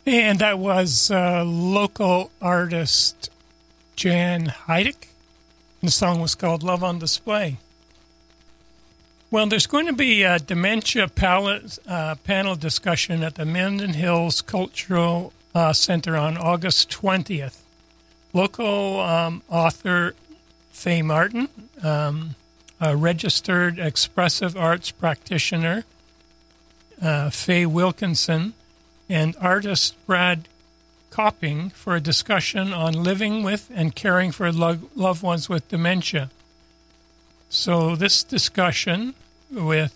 And that was local artist Jan Heidick. The song was called Love on Display. Well, there's going to be a dementia panel discussion at the Minden Hills Cultural Center on August 20th. Local author Faye Martin, a registered expressive arts practitioner, Faye Wilkinson, and artist Brad Copping for a discussion on living with and caring for loved ones with dementia. So this discussion will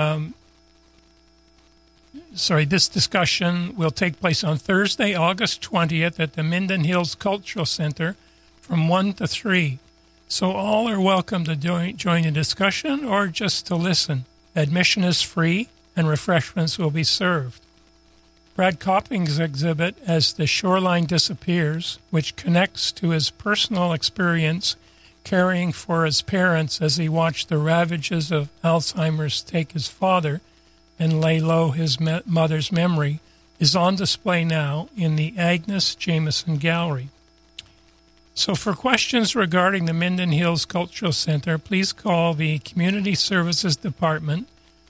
take place on Thursday, August 20th at the Minden Hills Cultural Center from 1 to 3. So all are welcome to join the discussion or just to listen. Admission is free and refreshments will be served. Brad Copping's exhibit, As the Shoreline Disappears, which connects to his personal experience caring for his parents as he watched the ravages of Alzheimer's take his father and lay low his mother's memory, is on display now in the Agnes Jameson Gallery. So for questions regarding the Minden Hills Cultural Center, please call the Community Services Department,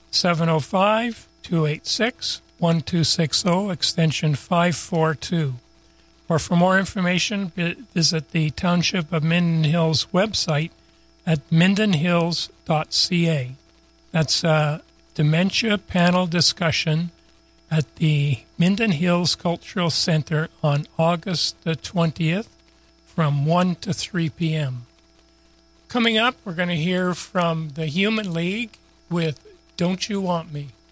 705-286-1260, extension 542. Or for more information, visit the Township of Minden Hills website at mindenhills.ca. That's a dementia panel discussion at the Minden Hills Cultural Center on August the 20th from 1 to 3 p.m. Coming up, we're going to hear from the Human League with Don't You Want Me?